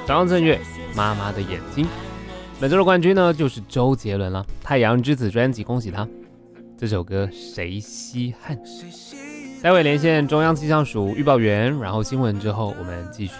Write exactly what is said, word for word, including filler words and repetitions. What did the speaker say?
张震岳妈妈的眼睛。本周的冠军呢就是周杰伦了，太阳之子专辑，恭喜他。这首歌谁稀罕？待会连线中央气象署预报员，然后新闻之后我们继续